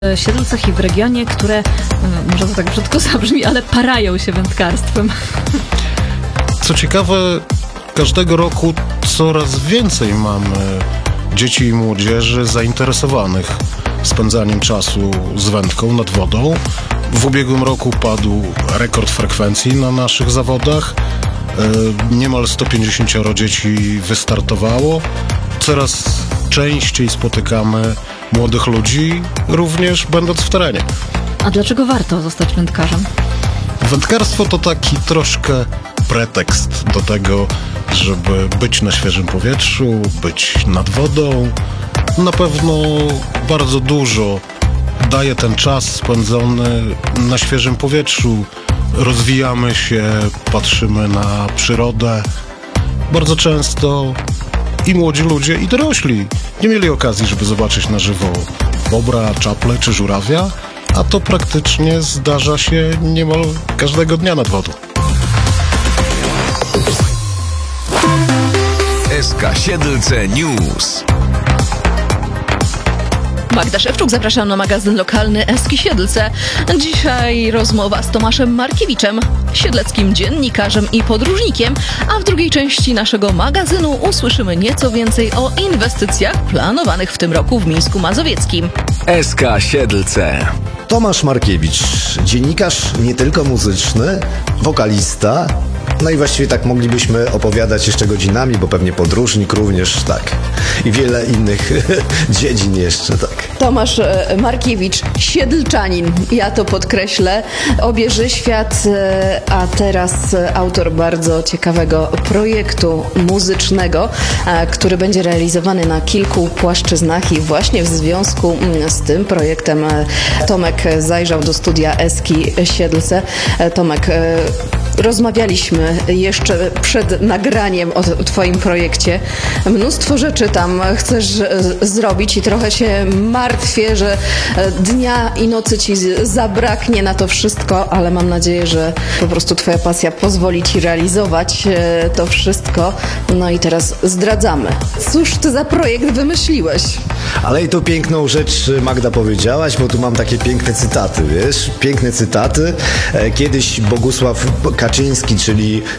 Siedlcach i w regionie, które, może to tak brzydko zabrzmi, ale parają się wędkarstwem. Co ciekawe, każdego roku coraz więcej mamy dzieci i młodzieży zainteresowanych spędzaniem czasu z wędką nad wodą. W ubiegłym roku padł rekord frekwencji na naszych zawodach. Niemal 150 dzieci wystartowało. Coraz częściej spotykamy młodych ludzi, również będąc w terenie. A dlaczego warto zostać wędkarzem? Wędkarstwo to taki troszkę pretekst do tego, żeby być na świeżym powietrzu, być nad wodą. Na pewno bardzo dużo daje ten czas spędzony na świeżym powietrzu. Rozwijamy się, patrzymy na przyrodę. Bardzo często i młodzi ludzie, i dorośli nie mieli okazji, żeby zobaczyć na żywo bobra, czaple czy żurawia, a to praktycznie zdarza się niemal każdego dnia nad wodą. SK Siedlce News. Magda Szewczuk, zapraszam na magazyn lokalny Eski Siedlce. Dzisiaj rozmowa z Tomaszem Markiewiczem, siedleckim dziennikarzem i podróżnikiem, a w drugiej części naszego magazynu usłyszymy nieco więcej o inwestycjach planowanych w tym roku w Mińsku Mazowieckim. SK Siedlce. Tomasz Markiewicz, dziennikarz nie tylko muzyczny, wokalista, no i właściwie tak moglibyśmy opowiadać jeszcze godzinami, bo pewnie podróżnik również, tak. I wiele innych dziedzin jeszcze, tak. Tomasz Markiewicz, siedlczanin, ja to podkreślę, obieży świat, a teraz autor bardzo ciekawego projektu muzycznego, który będzie realizowany na kilku płaszczyznach i właśnie w związku z tym projektem Tomek zajrzał do studia Eski Siedlce. Tomek, rozmawialiśmy jeszcze przed nagraniem o twoim projekcie. Mnóstwo rzeczy tam chcesz zrobić i trochę się martwię, że dnia i nocy ci zabraknie na to wszystko, ale mam nadzieję, że po prostu twoja pasja pozwoli ci realizować to wszystko. No i teraz zdradzamy. Cóż ty za projekt wymyśliłeś? Ale i tu piękną rzecz, Magda, powiedziałaś, bo tu mam takie piękne cytaty, wiesz? Piękne cytaty. Kiedyś Bogusław Kaczyński, czyli